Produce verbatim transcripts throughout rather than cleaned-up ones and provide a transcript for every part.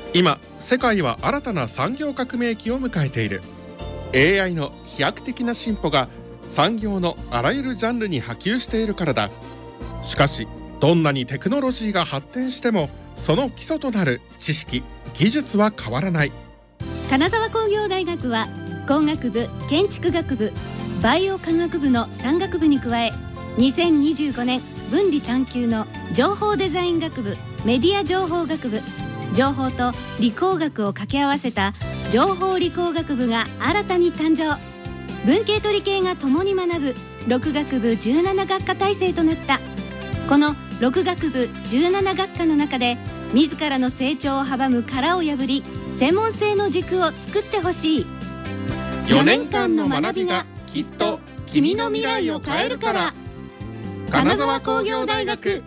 今世界は新たな産業革命期を迎えている。 エーアイ の飛躍的な進歩が産業のあらゆるジャンルに波及しているからだ。しかしどんなにテクノロジーが発展してもその基礎となる知識・技術は変わらない。 金沢工業大学は工学部、建築学部、バイオ科学部のさん学部に加え、にせんにじゅうごねん分離探究の情報デザイン学部、メディア情報学部、情報と理工学を掛け合わせた情報理工学部が新たに誕生。文系と理系が共に学ぶろく学部じゅうなな学科体制となった。このろく学部じゅうなな学科の中で自らの成長を阻む殻を破り、専門性の軸を作ってほしい。 よねんかんの学びがきっと君の未来を変えるから。金沢工業大学。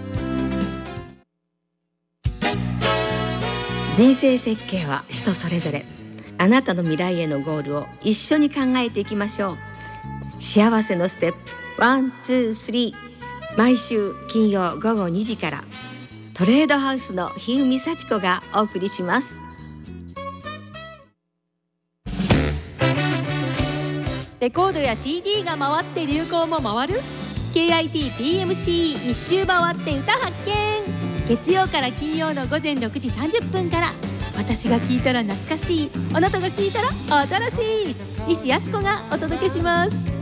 人生設計は人それぞれ。あなたの未来へのゴールを一緒に考えていきましょう。幸せのステップワン、ツー、スリー、毎週金曜午後にじからトレードハウスの日海幸子がお送りします。 レコードや シーディー が回って流行も回る ケーアイティーピーエムシー 一周回って歌発見。月曜から金曜の午前ろくじさんじゅっぷんから、私が聞いたら懐かしい、あなたが聞いたら新しい、西安子がお届けします。